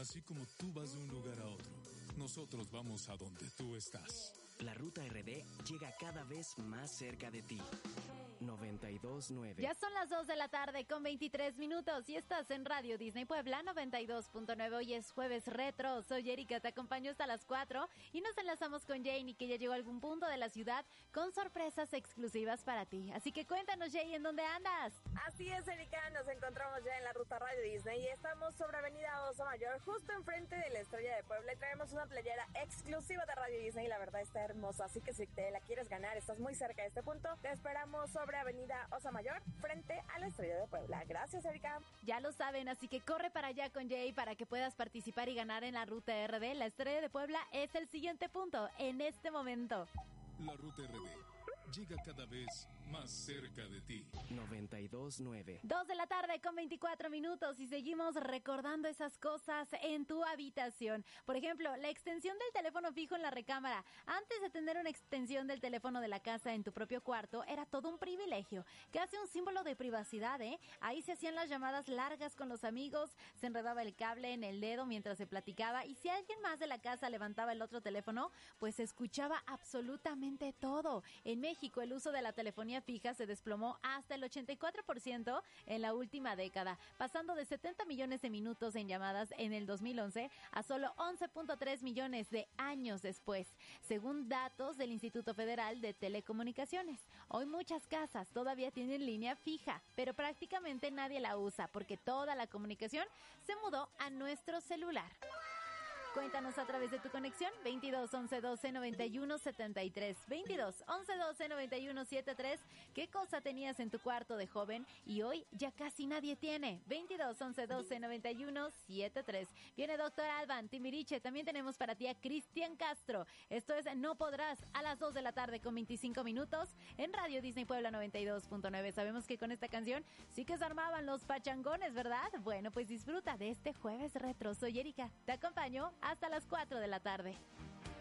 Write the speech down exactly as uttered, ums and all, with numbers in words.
Así como tú vas de un lugar a otro, nosotros vamos a donde tú estás. La Ruta R D llega cada vez más cerca de ti. noventa y dos punto nueve. Ya son las dos de la tarde con veintitrés minutos y estás en Radio Disney Puebla noventa y dos punto nueve. Hoy es jueves retro. Soy Erika, te acompaño hasta las cuatro y nos enlazamos con Janie, que ya llegó a algún punto de la ciudad con sorpresas exclusivas para ti. Así que cuéntanos, Janie, ¿en dónde andas? Así es, Erika, nos encontramos ya en la ruta Radio Disney y estamos sobre Avenida Oso Mayor, justo enfrente de la Estrella de Puebla, y traemos una playera exclusiva de Radio Disney. La verdad está hermosa, así que si te la quieres ganar, estás muy cerca de este punto, te esperamos sobre Avenida Oso Mayor, frente a la Estrella de Puebla. Gracias, Erika. Ya lo saben, así que corre para allá con Jay para que puedas participar y ganar en la Ruta R D. La Estrella de Puebla es el siguiente punto en este momento. La Ruta R D llega cada vez más cerca de ti. noventa y dos punto nueve. Dos de la tarde con veinticuatro minutos y seguimos recordando esas cosas en tu habitación. Por ejemplo, la extensión del teléfono fijo en la recámara. Antes de tener una extensión del teléfono de la casa en tu propio cuarto, era todo un privilegio. Casi un símbolo de privacidad, ¿eh? Ahí se hacían las llamadas largas con los amigos, se enredaba el cable en el dedo mientras se platicaba, y si alguien más de la casa levantaba el otro teléfono, pues se escuchaba absolutamente todo. En México, el uso de la telefonía fija se desplomó hasta el ochenta y cuatro por ciento en la última década, pasando de setenta millones de minutos en llamadas en el dos mil once a solo once punto tres millones de años después, según datos del Instituto Federal de Telecomunicaciones. Hoy muchas casas todavía tienen línea fija, pero prácticamente nadie la usa porque toda la comunicación se mudó a nuestro celular. Cuéntanos a través de tu conexión veintidós once doce noventa y uno setenta y tres, veintidós once doce noventa y uno setenta y tres. ¿Qué cosa tenías en tu cuarto de joven y hoy ya casi nadie tiene? veintidós once doce noventa y uno setenta y tres. Viene Doctor Alban Timbiriche. También tenemos para ti a Cristian Castro. Esto es No Podrás, a las dos de la tarde con veinticinco minutos en Radio Disney Puebla noventa y dos punto nueve. Sabemos que con esta canción sí que se armaban los pachangones, ¿verdad? Bueno, pues disfruta de este jueves retro. Soy Erika, te acompaño hasta las cuatro de la tarde.